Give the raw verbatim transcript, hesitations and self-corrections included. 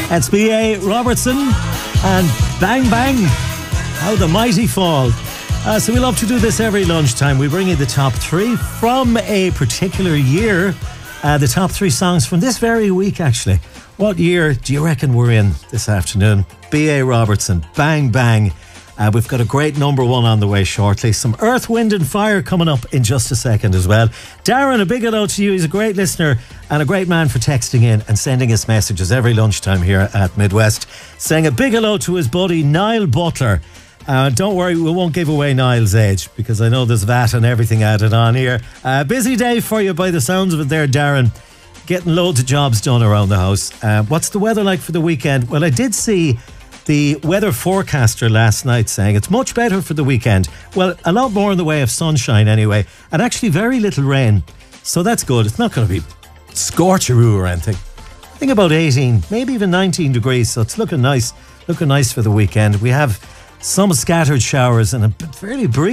It's B A Robertson and Bang Bang, How the Mighty Fall. Uh, so we love to do this every lunchtime. We bring you the top three from a particular year. Uh, the top three songs from this very week, actually. What year do you reckon we're in this afternoon? B A Robertson, Bang Bang. Uh, we've got a great number one on the way shortly. Some Earth, Wind and Fire coming up in just a second as well. Darren, a big hello to you. He's a great listener and a great man for texting in and sending us messages every lunchtime here at Midwest. Saying a big hello to his buddy Niall Butler. Uh, don't worry, we won't give away Niall's age because I know there's V A T and everything added on here. Uh, busy day for you by the sounds of it there, Darren. Getting loads of jobs done around the house. Uh, what's the weather like for the weekend? Well, I did see the weather forecaster last night saying it's much better for the weekend. Well, a lot more in the way of sunshine anyway, and actually very little rain. So that's good. It's not going to be scorcheroo or anything. I think about eighteen, maybe even nineteen degrees. So it's looking nice, looking nice for the weekend. We have some scattered showers and a fairly breezy